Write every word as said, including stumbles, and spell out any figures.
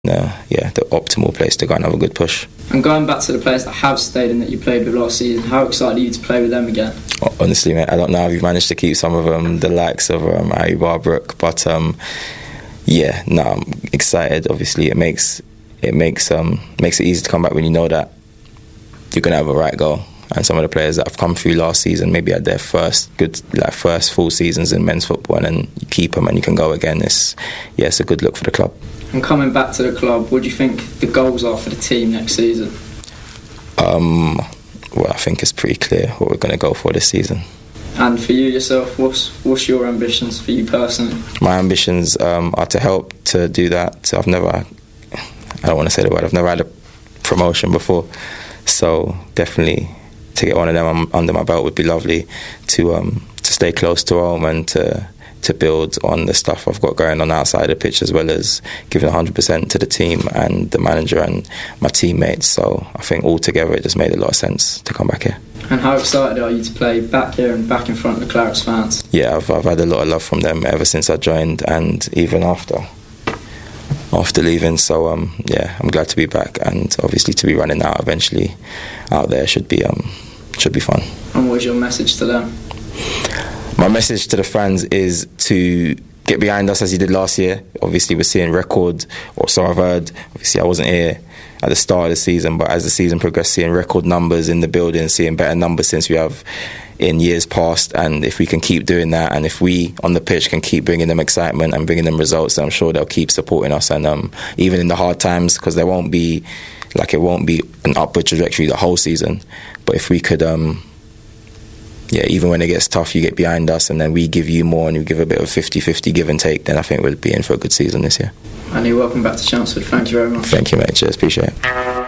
Uh, yeah, the optimal place to go and have a good push. And going back to the players that have stayed and that you played with last season, how excited are you to play with them again? Honestly, mate, I don't know if you've managed to keep some of them, the likes of um, Harry Barbrook, but um, yeah, no, I'm excited. Obviously, it makes it makes um makes it easy to come back when you know that you're gonna have a right goal. And some of the players that have come through last season, maybe had their first good, like first full seasons in men's football, and then you keep them and you can go again. It's yeah, it's a good look for the club. And coming back to the club, what do you think the goals are for the team next season? Um, well, I think it's pretty clear what we're going to go for this season. And for you yourself, what's what's your ambitions for you personally? My ambitions um, are to help to do that. I've never, I don't want to say the word, I've never had a promotion before, so definitely to get one of them under my belt would be lovely. To um, to stay close to home and to to build on the stuff I've got going on outside the pitch, as well as giving one hundred percent to the team and the manager and my teammates. So I think altogether it just made a lot of sense to come back here. And how excited are you to play back here and back in front of the Clarets fans? Yeah, I've, I've had a lot of love from them ever since I joined, and even after after leaving. So um, yeah, I'm glad to be back, and obviously to be running out eventually out there should be um, should be fun. And what's your message to them? My message to the fans is to get behind us as you did last year. Obviously, we're seeing record, or so I've heard. Obviously, I wasn't here at the start of the season, but as the season progressed, seeing record numbers in the building, seeing better numbers since we have in years past. And if we can keep doing that, and if we on the pitch can keep bringing them excitement and bringing them results, then I'm sure they'll keep supporting us. And um, even in the hard times, because there won't be, like, it won't be an upward trajectory the whole season. But if we could. Um, Yeah, even when it gets tough, you get behind us, and then we give you more, and you give a bit of fifty-fifty give and take, then I think we'll be in for a good season this year. And you're welcome back to Chelmsford. Thank you very much. Thank you, mate. Cheers. Appreciate it.